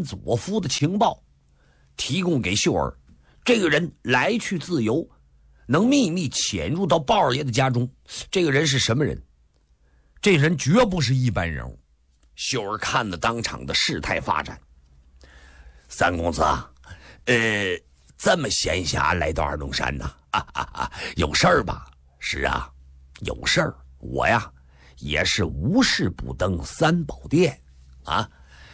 左夫的情报，提供给秀儿。这个人来去自由，能秘密潜入到鲍二爷的家中。这个人是什么人？这人绝不是一般人物。秀儿看了当场的事态发展，三公子啊，这么闲暇来到二龙山呢？有事儿吧？是啊，有事儿。我呀，也是无事不登三宝殿啊。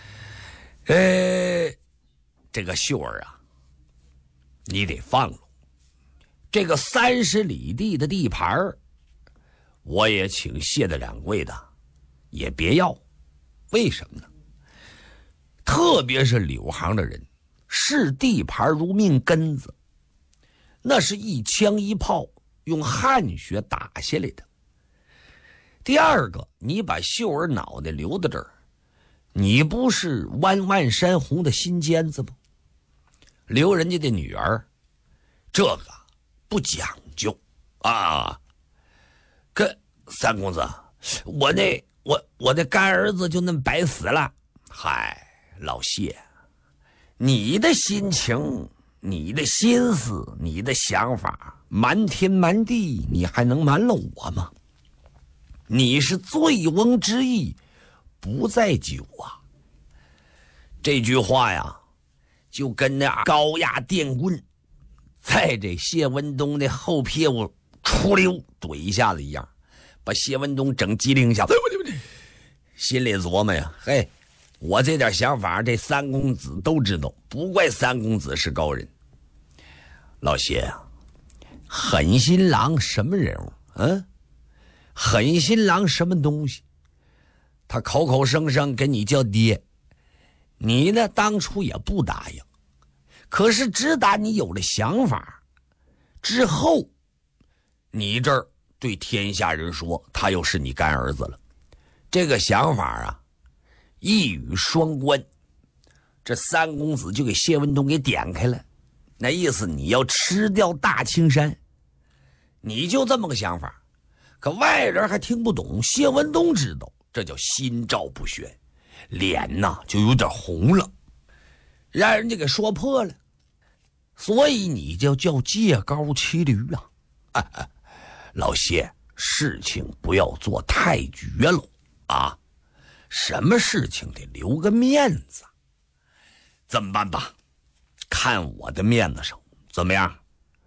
这个秀儿啊，你得放了。这个30里地的地盘，我也请谢的掌柜的也别要。为什么呢？特别是柳行的人，视地盘如命根子，那是一枪一炮用汗血打下来的。第二个，你把秀儿脑袋留在这儿，你不是弯弯山红的心尖子吗？留人家的女儿，这个不讲究啊。跟三公子，我的干儿子就那么白死了。嗨，老谢，你的心情，你的心思，你的想法，瞒天瞒地，你还能瞒了我吗？你是醉翁之意不在酒啊。这句话呀，就跟那高压电棍在这谢文东的后屁股出溜怼一下子一样，把谢文东整机灵一下，心里琢磨呀，嘿，我这点想法这三公子都知道，不怪三公子是高人。老谢啊，狠心郎什么人物？狠心郎什么东西？他口口声声跟你叫爹，你呢当初也不答应，可是直打你有了想法之后，你这儿对天下人说他又是你干儿子了。这个想法啊，一语双关，这三公子就给谢文东给点开了，那意思你要吃掉大青山，你就这么个想法。可外人还听不懂，谢文东知道，这叫心照不宣，脸呐就有点红了，让人家给说破了。所以你就叫借高骑驴啊。老谢，事情不要做太绝了啊，什么事情得留个面子。这么办吧，看我的面子上怎么样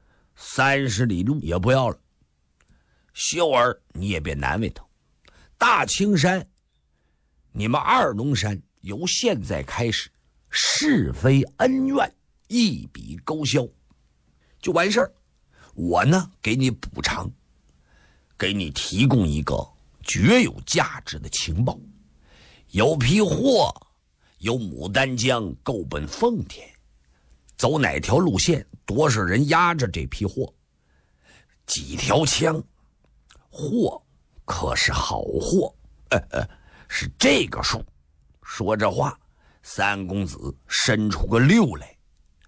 ，30里路也不要了。秀儿你也别难为他，大青山，你们二龙山由现在开始是非恩怨一笔勾销，就完事儿。我呢给你补偿，给你提供一个绝有价值的情报，有批货由牡丹江购奔奉天，走哪条路线，多少人押着这批货，几条枪，货可是好货，是这个数。说这话，三公子伸出个六来。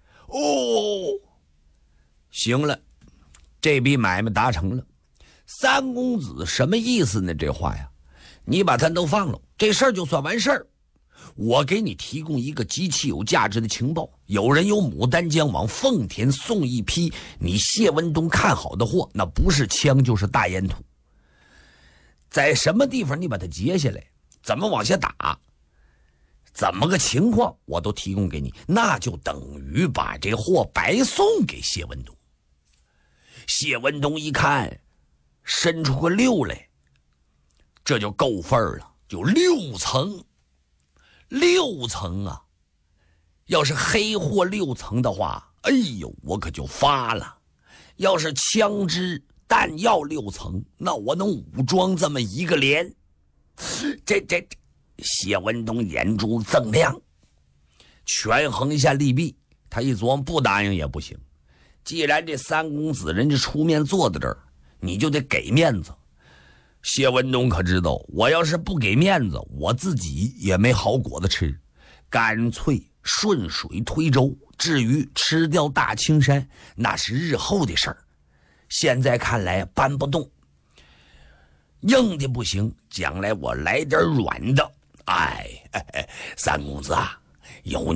行了，这笔买卖达成了。三公子什么意思呢？这话呀，你把他都放了，这事儿就算完事儿。我给你提供一个极其有价值的情报，有人由牡丹江往奉田送一批你谢文东看好的货，那不是枪就是大烟土。在什么地方你把它截下来，怎么往下打，怎么个情况我都提供给你，那就等于把这货白送给谢文东。谢文东一看，伸出个六来，这就够份儿了，就6层。6层啊，要是黑货6层的话，哎呦，我可就发了。要是枪支弹药6层，那我能武装这么一个连。这谢文东眼珠锃亮，权衡一下利弊，他一琢磨，不答应也不行。既然这三公子人家出面坐在这儿，你就得给面子。谢文东可知道，我要是不给面子，我自己也没好果子吃，干脆顺水推舟。至于吃掉大青山，那是日后的事儿，现在看来搬不动。硬的不行，将来我来点软的。三公子啊，有